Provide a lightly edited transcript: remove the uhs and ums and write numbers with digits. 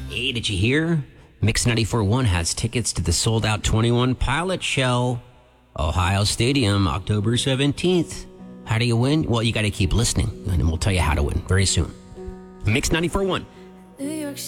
Hey, did you hear? Mix 94.1 has tickets to the sold-out 21 Pilot Show, Ohio Stadium, October 17th. How do you win? Well, you got to keep listening, and we'll tell you how to win very soon. Mix 94.1.